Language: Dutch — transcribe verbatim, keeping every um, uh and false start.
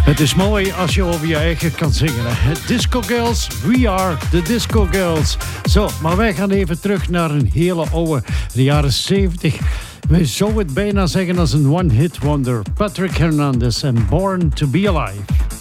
Het is mooi als je over je eigen kan zingen. Hè? Disco Girls, we are the Disco Girls. Zo, maar wij gaan even terug naar een hele oude, de jaren zeventig. We zouden het bijna zeggen als een one-hit wonder. Patrick Hernandez en Born to be Alive.